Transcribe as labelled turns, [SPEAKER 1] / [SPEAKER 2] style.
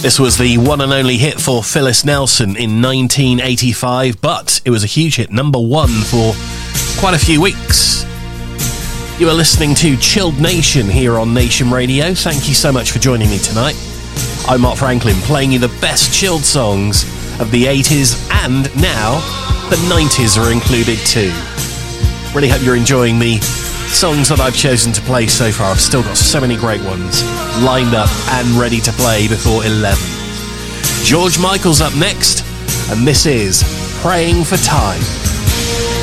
[SPEAKER 1] This was the one and only hit for Phyllis Nelson in 1985, but it was a huge hit, number one for quite a few weeks. You are listening to Chilled Nation here on Nation Radio. Thank you so much for joining me tonight. I'm Mark Franklin, playing you the best chilled songs of the 80s, and now the 90s are included too. Really hope you're enjoying the songs that I've chosen to play so far. I've still got so many great ones lined up and ready to play before 11. George Michael's up next, and this is Praying for Time.